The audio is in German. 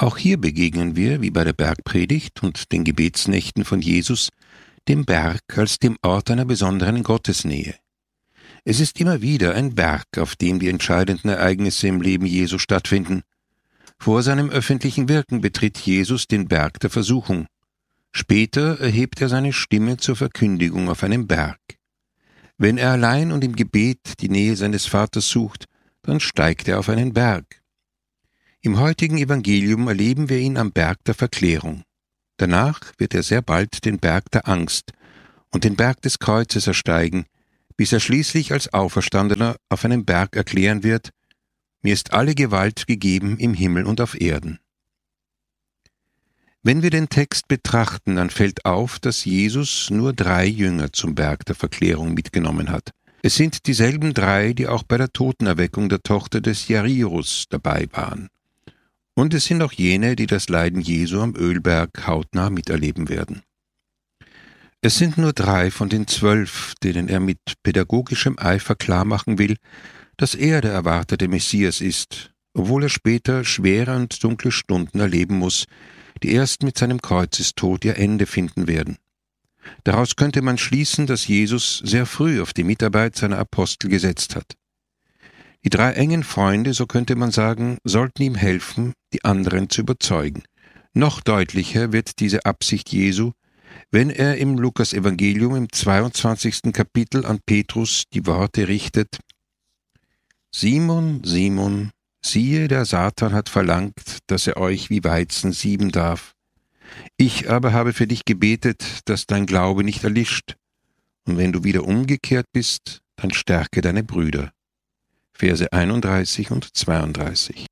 Auch hier begegnen wir, wie bei der Bergpredigt und den Gebetsnächten von Jesus, dem Berg als dem Ort einer besonderen Gottesnähe. Es ist immer wieder ein Berg, auf dem die entscheidenden Ereignisse im Leben Jesu stattfinden. Vor seinem öffentlichen Wirken betritt Jesus den Berg der Versuchung. Später erhebt er seine Stimme zur Verkündigung auf einem Berg. Wenn er allein und im Gebet die Nähe seines Vaters sucht, dann steigt er auf einen Berg. Im heutigen Evangelium erleben wir ihn am Berg der Verklärung. Danach wird er sehr bald den Berg der Angst und den Berg des Kreuzes ersteigen, bis er schließlich als Auferstandener auf einem Berg erklären wird: Mir ist alle Gewalt gegeben im Himmel und auf Erden. Wenn wir den Text betrachten, dann fällt auf, dass Jesus nur 3 Jünger zum Berg der Verklärung mitgenommen hat. Es sind dieselben 3, die auch bei der Totenerweckung der Tochter des Jairus dabei waren. Und es sind auch jene, die das Leiden Jesu am Ölberg hautnah miterleben werden. Es sind nur 3 von den 12, denen er mit pädagogischem Eifer klarmachen will, dass er der erwartete Messias ist, obwohl er später schwere und dunkle Stunden erleben muss, die erst mit seinem Kreuzestod ihr Ende finden werden. Daraus könnte man schließen, dass Jesus sehr früh auf die Mitarbeit seiner Apostel gesetzt hat. Die 3 engen Freunde, so könnte man sagen, sollten ihm helfen, die anderen zu überzeugen. Noch deutlicher wird diese Absicht Jesu, wenn er im Lukas-Evangelium im 22. Kapitel an Petrus die Worte richtet: Simon, Simon, siehe, der Satan hat verlangt, dass er euch wie Weizen sieben darf. Ich aber habe für dich gebetet, dass dein Glaube nicht erlischt. Und wenn du wieder umgekehrt bist, dann stärke deine Brüder. Verse 31 und 32.